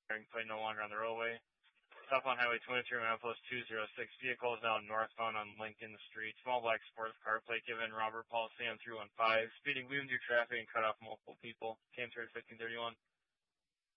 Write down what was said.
bearing plate no longer on the roadway. Stop on Highway 23, milepost 206. Vehicle is now northbound on Lincoln Street. Small black sports car, plate given Robert Paul Sam 315. Speeding, weaving through traffic and cut off multiple people. Came through at 1531.